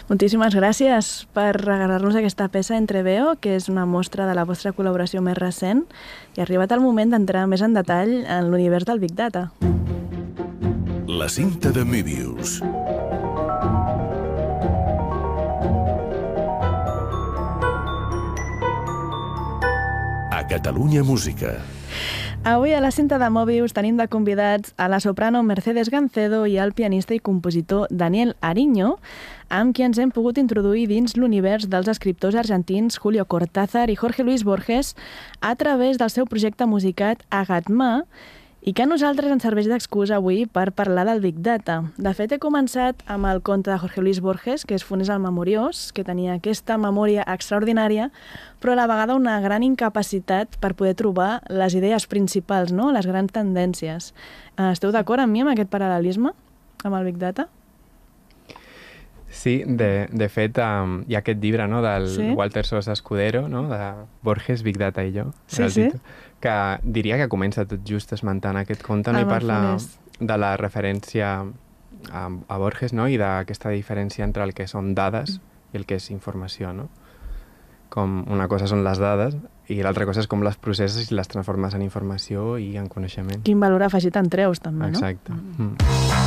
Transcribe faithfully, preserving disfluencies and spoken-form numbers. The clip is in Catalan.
Moltíssimes gràcies per regalar-nos aquesta peça Entreveo, que és una mostra de la vostra col·laboració més recent, i ha arribat el moment d'entrar més en detall en l'univers del Big Data. La cinta de Möbius. A Catalunya Música. Avui a la cinta de Möbius tenim de convidats a la soprano Mercedes Gancedo i al pianista i compositor Daniel Ariño, amb qui ens hem pogut introduir dins l'univers dels escriptors argentins Julio Cortázar i Jorge Luis Borges a través del seu projecte musicat Agatma, i que a nosaltres ens serveix d'excusa avui per parlar del Big Data. De fet, he començat amb el conte de Jorge Luis Borges, que és Funes el Memoriós, que tenia aquesta memòria extraordinària, però a la vegada una gran incapacitat per poder trobar les idees principals, no? Les grans tendències. Esteu d'acord amb mi amb aquest paral·lelisme, amb el Big Data? Sí, de, de fet, um, hi ha aquest llibre, no?, del sí? Walter Sosa Escudero, no?, de Borges, Big Data i jo, sí, sí. que diria que comença tot just esmentant aquest conte, no? I parla de la referència a, a Borges, no?, i d'aquesta diferència entre el que són dades i el que és informació, no? Com una cosa són les dades i l'altra cosa és com les processes i les transformes en informació i en coneixement. Quin valor afegit en treus, també, no? Exacte. Mm. Mm.